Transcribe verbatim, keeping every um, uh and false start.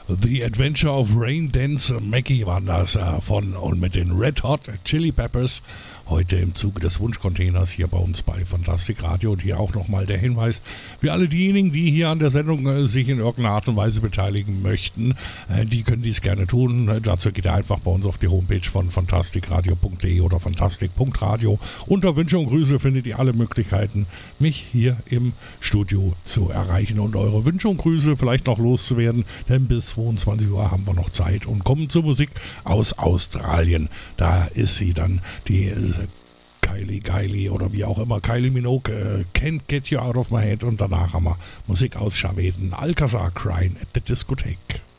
The Adventure of Rain Dance Maggie waren das äh, von und mit den Red Hot Chili Peppers. Heute im Zuge des Wunschcontainers hier bei uns bei Fantastic Radio. Und hier auch nochmal der Hinweis für alle diejenigen, die hier an der Sendung äh, sich in irgendeiner Art und Weise beteiligen möchten. Äh, die können dies gerne tun. Äh, dazu geht ihr einfach bei uns auf die Homepage von fantastic radio punkt de oder fantastic punkt radio. Unter Wünsche und Grüße findet ihr alle Möglichkeiten, mich hier im Studio zu erreichen und eure Wünsche und Grüße vielleicht noch loszuwerden. Denn bis zweiundzwanzig Uhr haben wir noch Zeit und kommen zur Musik aus Australien. Da ist sie dann, die Kylie Kylie oder wie auch immer, Kylie Minogue, äh, Can't Get You Out of My Head, und danach haben wir Musik aus Schweden, Alcazar, Crying at the Discotheque.